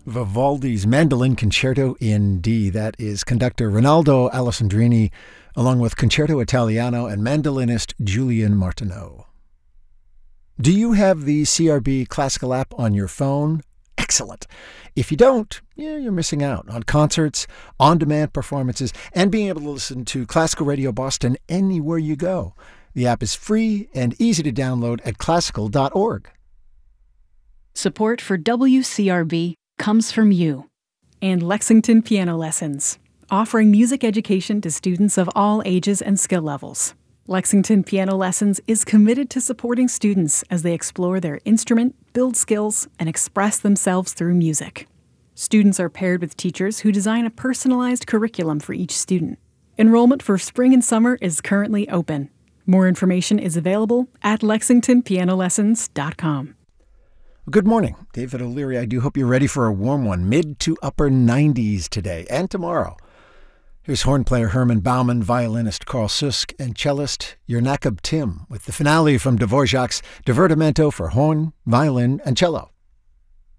Vivaldi's Mandolin Concerto in D. That is conductor Rinaldo Alessandrini, along with Concerto Italiano and mandolinist Julian Martineau. Do you have the CRB Classical app on your phone? Excellent. If you don't, you're missing out on concerts, on-demand performances, and being able to listen to Classical Radio Boston anywhere you go. The app is free and easy to download at classical.org. Support for WCRB comes from you and Lexington Piano Lessons, offering music education to students of all ages and skill levels. Lexington Piano Lessons is committed to supporting students as they explore their instrument, build skills, and express themselves through music. Students are paired with teachers who design a personalized curriculum for each student. Enrollment for spring and summer is currently open. More information is available at lexingtonpianolessons.com. Good morning. David O'Leary. I do hope you're ready for a warm one. Mid to upper 90s today and tomorrow. Here's horn player Herman Baumann, violinist Carl Susk, and cellist Yernakab Tim with the finale from Dvorak's Divertimento for horn, violin, and cello.